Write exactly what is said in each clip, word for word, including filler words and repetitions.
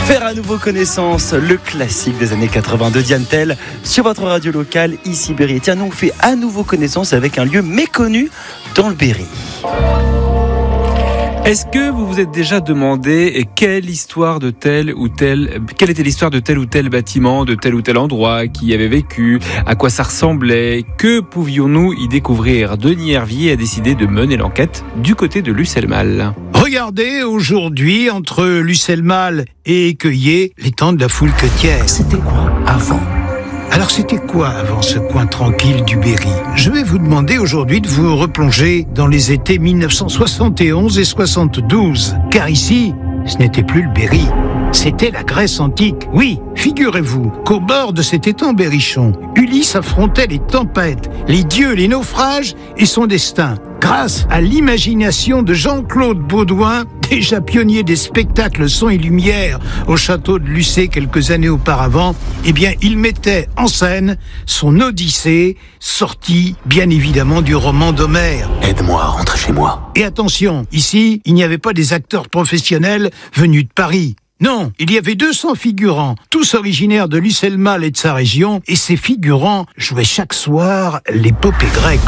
Faire à nouveau connaissance, le classique des années quatre-vingt de Diane Tell sur votre radio locale, ici Berry. Tiens, nous on fait à nouveau connaissance avec un lieu méconnu dans le Berry. Est-ce que vous vous êtes déjà demandé quelle histoire de tel ou tel, quelle était l'histoire de tel ou tel bâtiment, de tel ou tel endroit, qui y avait vécu, à quoi ça ressemblait, que pouvions-nous y découvrir? Denis Hervier a décidé de mener l'enquête du côté de Lucelles-Mal. Regardez, aujourd'hui, entre Lucelles-Mal et Écueillé, l'étang de la Foulquetière. C'était quoi avant ? Alors c'était quoi avant ce coin tranquille du Berry? Je vais vous demander aujourd'hui de vous replonger dans les étés mille neuf cent soixante et onze et soixante-douze. Car ici, ce n'était plus le Berry, c'était la Grèce antique. Oui, figurez-vous qu'au bord de cet étang berrichon, Ulysse affrontait les tempêtes, les dieux, les naufrages et son destin. Grâce à l'imagination de Jean-Claude Baudouin, déjà pionnier des spectacles son et lumière au château de Lucé quelques années auparavant, eh bien, il mettait en scène son Odyssée, sortie bien évidemment du roman d'Homère. Aide-moi à rentrer chez moi. Et attention, ici, il n'y avait pas des acteurs professionnels venus de Paris. Non, il y avait deux cents figurants, tous originaires de Lucelles-Mal et de sa région, et ces figurants jouaient chaque soir l'épopée grecque.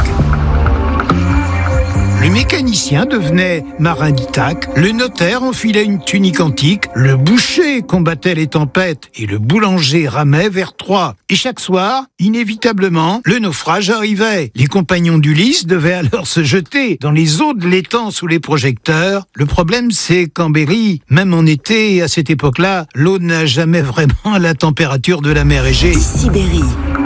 Le mécanicien devenait marin d'Ithaque, le notaire enfilait une tunique antique, le boucher combattait les tempêtes et le boulanger ramait vers Troie. Et chaque soir, inévitablement, le naufrage arrivait. Les compagnons d'Ulysse devaient alors se jeter dans les eaux de l'étang sous les projecteurs. Le problème, c'est qu'en Berry, même en été, à cette époque-là, l'eau n'a jamais vraiment la température de la mer Égée. Ici Berry.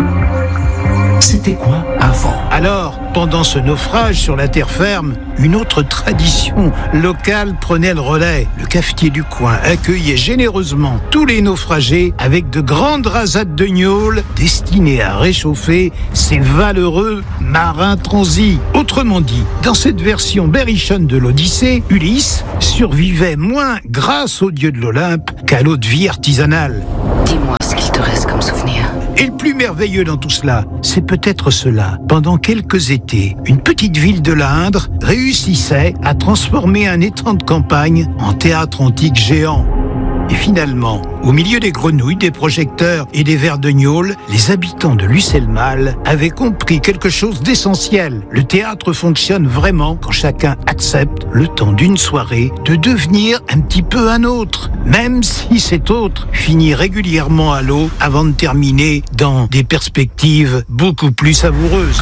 C'était quoi avant ? Alors, pendant ce naufrage sur la terre ferme, une autre tradition locale prenait le relais. Le cafetier du coin accueillait généreusement tous les naufragés avec de grandes rasades de gnôle destinées à réchauffer ces valeureux marins transis. Autrement dit, dans cette version berrichonne de l'Odyssée, Ulysse survivait moins grâce aux dieux de l'Olympe qu'à l'eau de vie artisanale. Dis-moi ce qu'il te reste comme souvenir. Et le plus merveilleux dans tout cela, c'est peut-être cela. Pendant quelques étés, une petite ville de l'Indre réussissait à transformer un étang de campagne en théâtre antique géant. Et finalement, au milieu des grenouilles, des projecteurs et des vers de gnôle, les habitants de Lucelles-Mal avaient compris quelque chose d'essentiel. Le théâtre fonctionne vraiment quand chacun accepte, le temps d'une soirée, de devenir un petit peu un autre, même si cet autre finit régulièrement à l'eau avant de terminer dans des perspectives beaucoup plus savoureuses.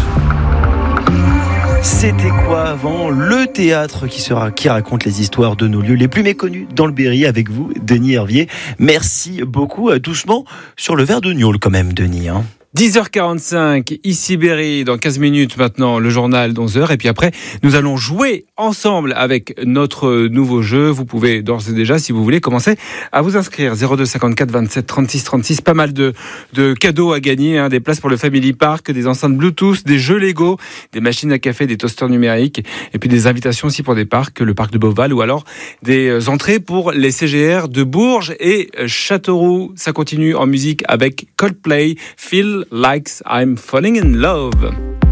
C'était quoi avant ? Le théâtre qui sera, qui raconte les histoires de nos lieux les plus méconnus dans le Berry avec vous, Denis Hervier. Merci beaucoup. Doucement sur le verre de gnôle quand même, Denis. Hein. dix heures quarante-cinq, ici Berry, dans quinze minutes maintenant, le journal d'onze heures. Et puis après, nous allons jouer ensemble avec notre nouveau jeu. Vous pouvez d'ores et déjà, si vous voulez, commencer à vous inscrire. zéro deux cinquante-quatre vingt-sept trente-six trente-six, pas mal de, de cadeaux à gagner, hein, des places pour le Family Park, des enceintes Bluetooth, des jeux Lego, des machines à café, des toasters numériques, et puis des invitations aussi pour des parcs, le parc de Beauval, ou alors des entrées pour les C G R de Bourges et Châteauroux. Ça continue en musique avec Coldplay, Feel Like I'm Falling in Love.